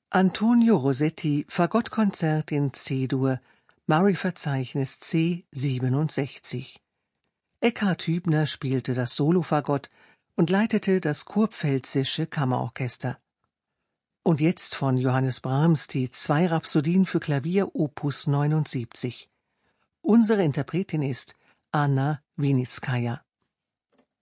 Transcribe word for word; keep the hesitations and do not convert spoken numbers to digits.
Antonio Rossetti, Fagottkonzert in C-Dur, Murray-Verzeichnis C siebenundsechzig. Eckhard Hübner spielte das Solofagott und leitete das Kurpfälzische Kammerorchester. Und jetzt von Johannes Brahms die zwei Rhapsodien für Klavier Opus neunundsiebzig. Unsere Interpretin ist Anna Winitskaja.